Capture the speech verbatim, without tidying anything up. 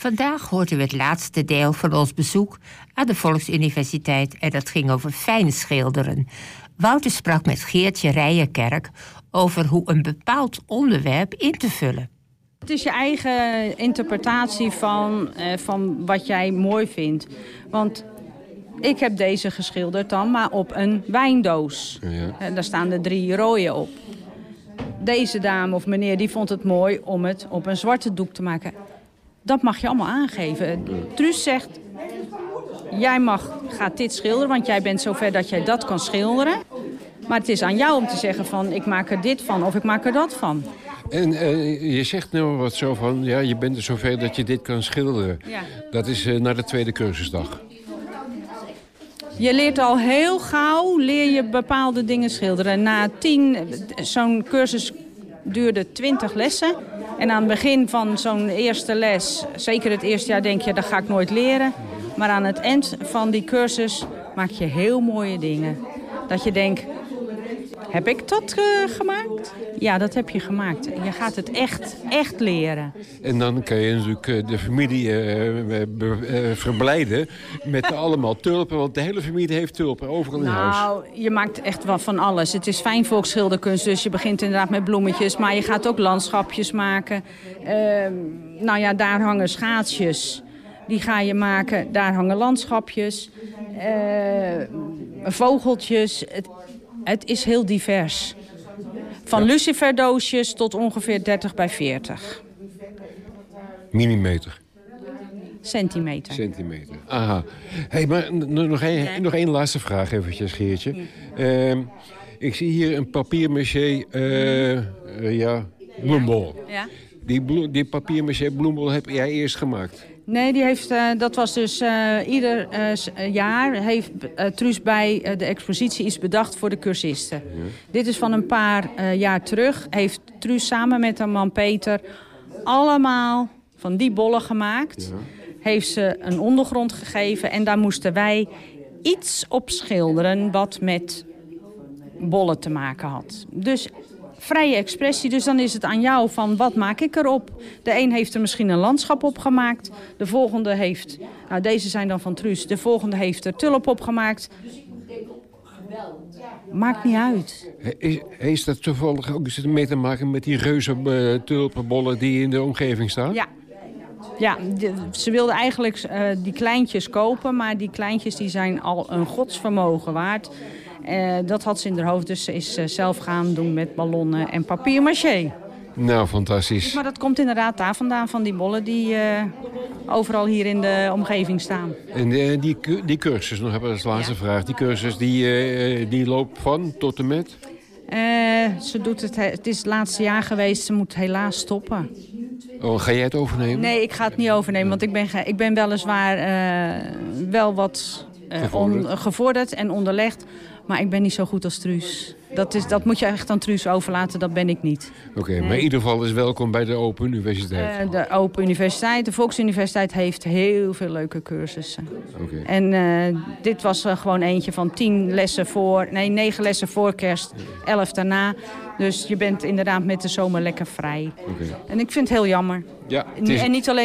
Vandaag hoorden we het laatste deel van ons bezoek aan de Volksuniversiteit en dat ging over fijn schilderen. Wouter sprak met Geertje Rijenkerk over hoe een bepaald onderwerp in te vullen. Het is je eigen interpretatie van, eh, van wat jij mooi vindt. Want ik heb deze geschilderd dan, maar op een wijndoos. Ja. En daar staan er drie rooien op. Deze dame of meneer die vond het mooi om het op een zwarte doek te maken. Dat mag je allemaal aangeven. Truus zegt, jij mag, gaat dit schilderen, want jij bent zover dat jij dat kan schilderen. Maar het is aan jou om te zeggen van, ik maak er dit van of ik maak er dat van. En uh, je zegt nou wat zo van, ja, je bent er zover dat je dit kan schilderen. Ja. Dat is uh, naar de tweede cursusdag. Je leert al heel gauw, leer je bepaalde dingen schilderen. Na tien, zo'n cursus duurde twintig lessen. En aan het begin van zo'n eerste les, zeker het eerste jaar, denk je, dat ga ik nooit leren. Maar aan het eind van die cursus maak je heel mooie dingen. Dat je denkt, heb ik dat uh, gemaakt? Ja, dat heb je gemaakt. Je gaat het echt, echt leren. En dan kan je natuurlijk de familie uh, uh, verblijden met allemaal tulpen. Want de hele familie heeft tulpen, overal in huis. Nou, je maakt echt wat van alles. Het is fijn volksschilderkunst, dus je begint inderdaad met bloemetjes. Maar je gaat ook landschapjes maken. Uh, nou ja, daar hangen schaatsjes. Die ga je maken, daar hangen landschapjes. Uh, vogeltjes. Het, Het is heel divers. Van ja. luciferdoosjes tot ongeveer dertig bij veertig. Millimeter? Centimeter. Centimeter, aha. Hey, maar nog één, ja. nog één laatste vraag eventjes, Geertje. Ja. Uh, ik zie hier een papier-maché uh, uh, ja, bloembol. Ja. Die, blo- die papier-maché bloembol heb jij eerst gemaakt? Nee, die heeft, uh, dat was dus uh, ieder uh, jaar heeft uh, Truus bij uh, de expositie iets bedacht voor de cursisten. Ja. Dit is van een paar uh, jaar terug. Heeft Truus samen met haar man Peter allemaal van die bollen gemaakt. Ja. Heeft ze een ondergrond gegeven en daar moesten wij iets op schilderen wat met bollen te maken had. Dus vrije expressie, dus dan is het aan jou van wat maak ik erop. De een heeft er misschien een landschap op gemaakt. De volgende heeft, nou deze zijn dan van Truus. De volgende heeft er tulp op gemaakt. Maakt niet uit. Is, is dat toevallig ook eens mee te maken met die reuze uh, tulpenbollen die in de omgeving staan? Ja. Ja, de, ze wilde eigenlijk uh, die kleintjes kopen, maar die kleintjes die zijn al een godsvermogen waard. Uh, dat had ze in haar hoofd, dus ze is uh, zelf gaan doen met ballonnen en papier-maché. Nou, fantastisch. Maar dat komt inderdaad daar vandaan, van die bollen die uh, overal hier in de omgeving staan. En uh, die, die cursus, nog hebben we als laatste ja. vraag. Die cursus, die, uh, die loopt van tot en met? Uh, ze doet het, het is het laatste jaar geweest, ze moet helaas stoppen. Oh, ga jij het overnemen? Nee, ik ga het niet overnemen, want ik ben, ik ben weliswaar uh, wel wat uh, gevorderd. On, gevorderd en onderlegd. Maar ik ben niet zo goed als Truus. Dat, is, dat moet je echt aan Truus overlaten, dat ben ik niet. Oké, okay, nee. Maar in ieder geval is welkom bij de Open Universiteit. Uh, de Open Universiteit, de Volksuniversiteit heeft heel veel leuke cursussen. Okay. En uh, dit was uh, gewoon eentje van tien lessen voor, nee, negen lessen voor kerst, elf daarna. Dus je bent inderdaad met de zomer lekker vrij. Okay. En ik vind het heel jammer. Ja, het is... En niet alleen